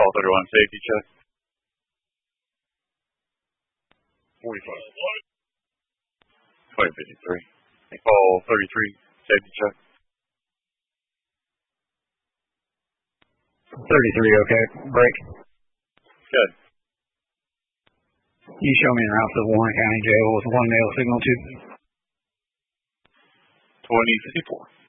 Call 31 safety check. 45. 2053. Call 33 safety check. 33, okay. Break. Good. You show me the route to the Warren County Jail with one nail signal to 2054.